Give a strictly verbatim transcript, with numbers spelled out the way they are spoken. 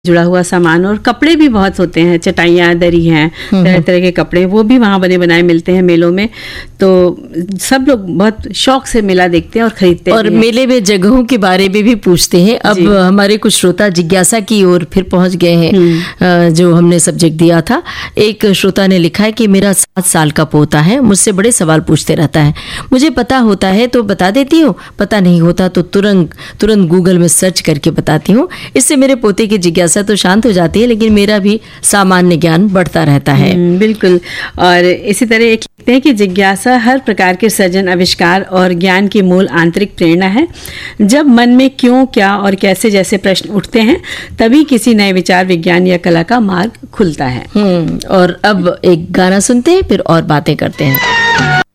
जुड़ा हुआ सामान, और कपड़े भी बहुत होते हैं, चटाइयाँ, दरी हैं, तरह तरह के कपड़े, वो भी वहाँ बने बनाए मिलते हैं मेलों में। तो सब लोग बहुत शौक से मेला देखते हैं और खरीदते हैं। और मेले में जगहों के बारे में भी पूछते हैं। अब हमारे कुछ श्रोता जिज्ञासा की ओर फिर पहुंच गए हैं, जो हमने सब्जेक्ट दिया था। एक श्रोता ने लिखा है कि मेरा सात साल का पोता है, मुझसे बड़े सवाल पूछते रहता है। मुझे पता होता है तो बता देती हूँ, पता नहीं होता तो तुरंत तुरंत गूगल में सर्च करके बताती हूँ। इससे मेरे पोते की जिज्ञासा तो शांत हो जाती है, लेकिन मेरा भी सामान्य ज्ञान बढ़ता रहता है। बिल्कुल। और इसी तरह एक लिखते हैं कि जिज्ञासा हर प्रकार के सृजन, आविष्कार और ज्ञान की मूल आंतरिक प्रेरणा है। जब मन में क्यों, क्या और कैसे जैसे प्रश्न उठते हैं, तभी किसी नए विचार, विज्ञान या कला का मार्ग खुलता है। हम्म और अब एक गाना सुनते हैं, फिर और बातें करते हैं।